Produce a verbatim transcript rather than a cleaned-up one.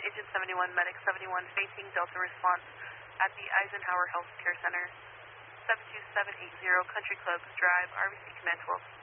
Agent seventy-one, Medic seventy-one, facing Delta response at the Eisenhower Health Care Center, seven two seven eight zero Country Club Drive, R B C Command twelve.